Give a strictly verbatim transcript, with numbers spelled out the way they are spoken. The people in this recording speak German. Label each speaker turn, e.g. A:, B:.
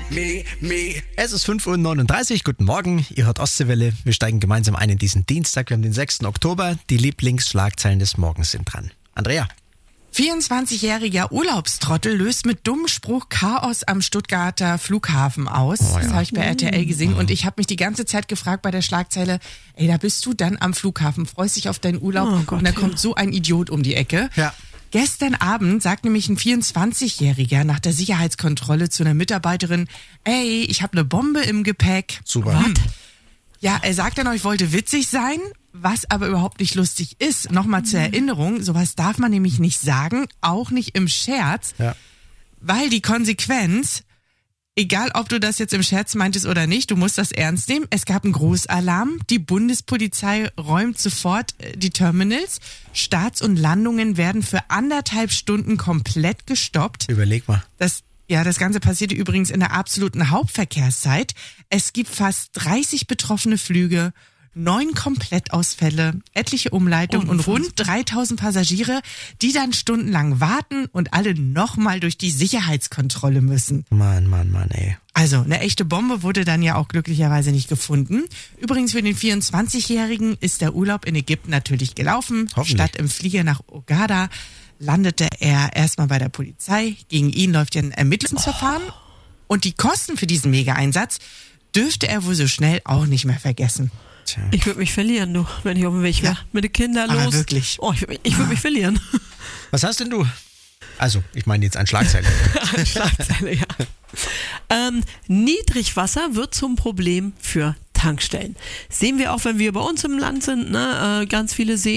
A: me, me.
B: Es ist fünf Uhr neununddreißig, guten Morgen, ihr hört Ostseewelle. Wir steigen gemeinsam ein in diesen Dienstag, wir haben den sechsten Oktober. Die Lieblingsschlagzeilen des Morgens sind dran. Andrea.
C: vierundzwanzigjähriger Urlaubstrottel löst mit dummem Spruch Chaos am Stuttgarter Flughafen aus.
B: Oh ja.
C: Das habe ich bei R T L gesehen und ich habe mich die ganze Zeit gefragt bei der Schlagzeile, ey, da bist du dann am Flughafen, freust dich auf deinen Urlaub
D: Oh Gott,
C: und da
D: ja.
C: kommt so ein Idiot um die Ecke.
B: Ja.
C: Gestern Abend sagt nämlich ein vierundzwanzigjähriger nach der Sicherheitskontrolle zu einer Mitarbeiterin, ey, ich habe eine Bombe im Gepäck.
B: Super.
C: Hm. Ja, er sagt dann noch, ich wollte witzig sein, was aber überhaupt nicht lustig ist. Nochmal zur Erinnerung, sowas darf man nämlich nicht sagen, auch nicht im Scherz,
B: Ja.
C: weil die Konsequenz, egal ob du das jetzt im Scherz meintest oder nicht, du musst das ernst nehmen. Es gab einen Großalarm, die Bundespolizei räumt sofort äh, die Terminals, Starts und Landungen werden für anderthalb Stunden komplett gestoppt.
B: Überleg mal.
C: Das, ja, das Ganze passierte übrigens in der absoluten Hauptverkehrszeit. Es gibt fast dreißig betroffene Flüge, neun Komplettausfälle, etliche Umleitungen und rund dreitausend Passagiere, die dann stundenlang warten und alle nochmal durch die Sicherheitskontrolle müssen.
B: Mann, Mann, Mann, ey.
C: Also, eine echte Bombe wurde dann ja auch glücklicherweise nicht gefunden. Übrigens für den vierundzwanzigjährigen ist der Urlaub in Ägypten natürlich gelaufen.
B: Hoffentlich.
C: Statt im Flieger nach Hurghada landete er erstmal bei der Polizei. Gegen ihn läuft ja ein Ermittlungsverfahren. Oh. Und die Kosten für diesen Mega-Einsatz dürfte er wohl so schnell auch nicht mehr vergessen.
B: Tja.
D: Ich würde mich verlieren, du, wenn ich auf dem Weg wäre.
C: Ja.
D: Mit den Kindern
C: Aber
D: los.
C: wirklich.
D: Oh, ich würde mich, ich würd mich verlieren.
B: Was hast denn du? Also, ich meine jetzt an Schlagzeilen.
D: Schlagzeile, ja. Ähm, Niedrigwasser wird zum Problem für Tankstellen. Sehen wir auch, wenn wir bei uns im Land sind, ne, äh, ganz viele Seen.